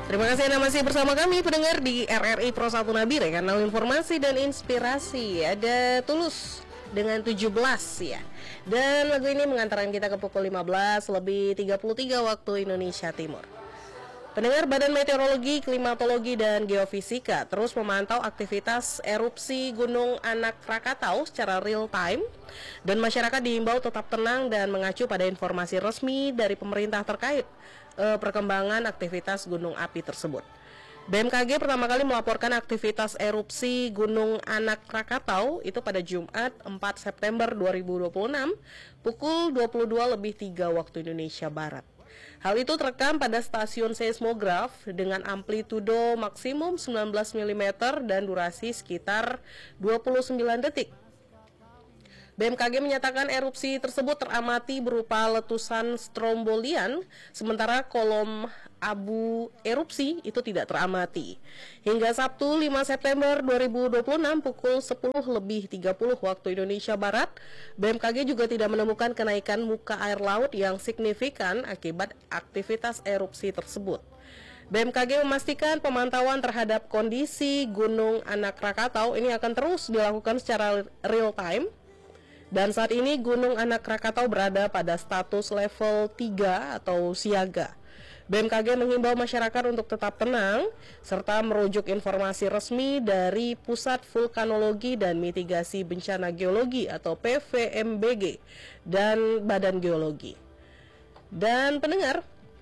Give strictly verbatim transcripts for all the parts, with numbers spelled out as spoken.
Terima kasih Anda masih bersama kami pendengar di R R I Pro satu Nabire, kanal informasi dan inspirasi. Ada Tulus dengan tujuh belas ya. Dan lagu ini mengantarkan kita ke pukul lima belas lebih tiga puluh tiga waktu Indonesia Timur. Pendengar, Badan Meteorologi, Klimatologi, dan Geofisika terus memantau aktivitas erupsi Gunung Anak Krakatau secara real time, dan masyarakat diimbau tetap tenang dan mengacu pada informasi resmi dari pemerintah terkait eh, perkembangan aktivitas gunung api tersebut. B M K G pertama kali melaporkan aktivitas erupsi Gunung Anak Krakatau itu pada Jumat empat September dua ribu dua puluh enam pukul dua puluh dua lebih tiga waktu Indonesia Barat. Hal itu terekam pada stasiun seismograf dengan amplitudo maksimum sembilan belas milimeter dan durasi sekitar dua puluh sembilan detik. B M K G menyatakan erupsi tersebut teramati berupa letusan strombolian, sementara kolom abu erupsi itu tidak teramati. Hingga Sabtu lima September dua ribu dua puluh enam pukul sepuluh lebih tiga puluh waktu Indonesia Barat, B M K G juga tidak menemukan kenaikan muka air laut yang signifikan akibat aktivitas erupsi tersebut. B M K G memastikan pemantauan terhadap kondisi Gunung Anak Krakatau ini akan terus dilakukan secara real time. Dan saat ini Gunung Anak Krakatau berada pada status level tiga atau siaga. B M K G menghimbau masyarakat untuk tetap tenang serta merujuk informasi resmi dari Pusat Vulkanologi dan Mitigasi Bencana Geologi atau P V M B G dan Badan Geologi. Dan pendengar,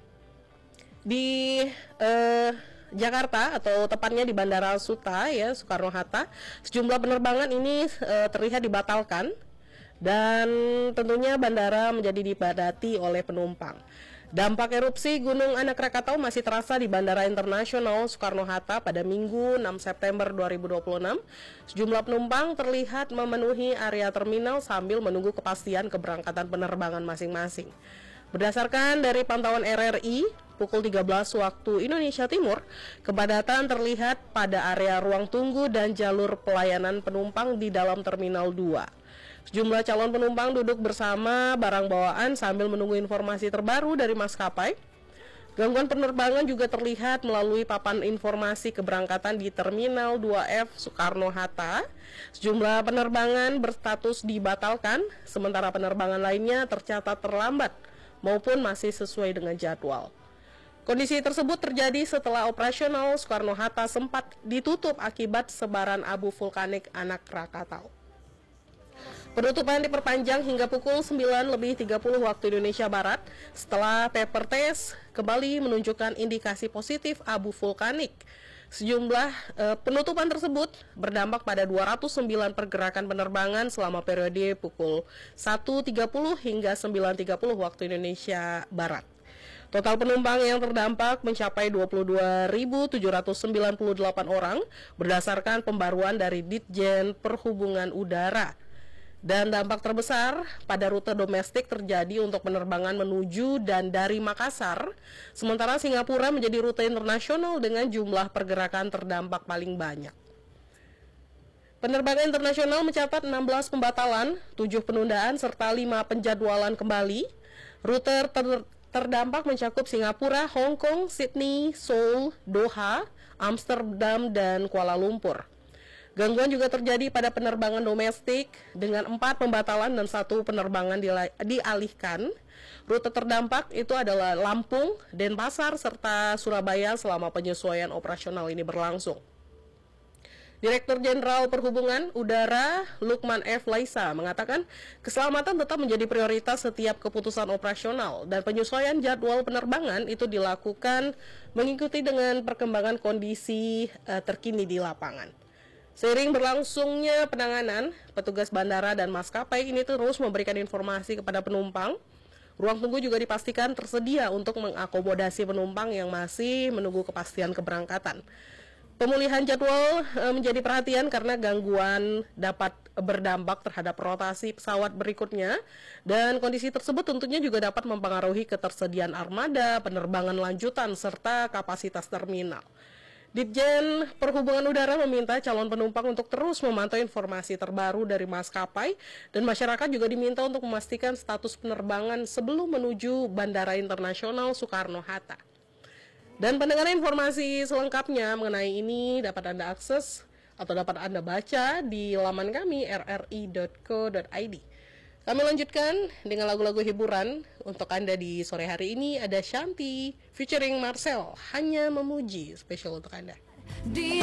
di eh, Jakarta atau tepatnya di Bandara Suta ya Soekarno-Hatta, sejumlah penerbangan ini eh, terlihat dibatalkan. Dan tentunya bandara menjadi dipadati oleh penumpang. Dampak erupsi Gunung Anak Krakatau masih terasa di Bandara Internasional Soekarno-Hatta pada Minggu enam September dua ribu dua puluh enam. Sejumlah penumpang terlihat memenuhi area terminal sambil menunggu kepastian keberangkatan penerbangan masing-masing. Berdasarkan dari pantauan R R I, pukul tiga belas waktu Indonesia Timur, kepadatan terlihat pada area ruang tunggu dan jalur pelayanan penumpang di dalam Terminal dua. Sejumlah calon penumpang duduk bersama barang bawaan sambil menunggu informasi terbaru dari maskapai. Gangguan penerbangan juga terlihat melalui papan informasi keberangkatan di Terminal dua F Soekarno-Hatta. Sejumlah penerbangan berstatus dibatalkan, sementara penerbangan lainnya tercatat terlambat maupun masih sesuai dengan jadwal. Kondisi tersebut terjadi setelah operasional Soekarno-Hatta sempat ditutup akibat sebaran abu vulkanik Anak Krakatau. Penutupan diperpanjang hingga pukul sembilan lebih tiga puluh waktu Indonesia Barat setelah paper test kembali menunjukkan indikasi positif abu vulkanik. Sejumlah e, penutupan tersebut berdampak pada dua ratus sembilan pergerakan penerbangan selama periode pukul satu tiga puluh hingga sembilan tiga puluh waktu Indonesia Barat. Total penumpang yang terdampak mencapai dua puluh dua ribu tujuh ratus sembilan puluh delapan orang berdasarkan pembaruan dari Ditjen Perhubungan Udara. Dan dampak terbesar pada rute domestik terjadi untuk penerbangan menuju dan dari Makassar, sementara Singapura menjadi rute internasional dengan jumlah pergerakan terdampak paling banyak. Penerbangan internasional mencatat enam belas pembatalan, tujuh penundaan, serta lima penjadwalan kembali. Rute ter- terdampak mencakup Singapura, Hong Kong, Sydney, Seoul, Doha, Amsterdam, dan Kuala Lumpur. Gangguan juga terjadi pada penerbangan domestik dengan empat pembatalan dan satu penerbangan dialihkan. Rute terdampak itu adalah Lampung, Denpasar, serta Surabaya selama penyesuaian operasional ini berlangsung. Direktur Jenderal Perhubungan Udara Lukman F. Laisa mengatakan keselamatan tetap menjadi prioritas setiap keputusan operasional dan penyesuaian jadwal penerbangan itu dilakukan mengikuti dengan perkembangan kondisi uh, terkini di lapangan. Seiring berlangsungnya penanganan, petugas bandara dan maskapai ini terus memberikan informasi kepada penumpang. Ruang tunggu juga dipastikan tersedia untuk mengakomodasi penumpang yang masih menunggu kepastian keberangkatan. Pemulihan jadwal e, menjadi perhatian karena gangguan dapat berdampak terhadap rotasi pesawat berikutnya, dan kondisi tersebut tentunya juga dapat mempengaruhi ketersediaan armada, penerbangan lanjutan, serta kapasitas terminal. Ditjen Perhubungan Udara meminta calon penumpang untuk terus memantau informasi terbaru dari maskapai, dan masyarakat juga diminta untuk memastikan status penerbangan sebelum menuju Bandara Internasional Soekarno-Hatta. Dan pendengar, informasi selengkapnya mengenai ini dapat Anda akses atau dapat Anda baca di laman kami r r i dot co dot i d. Kami lanjutkan dengan lagu-lagu hiburan. Untuk Anda di sore hari ini ada Shanti featuring Marcel, Hanya Memuji, spesial untuk Anda. Dia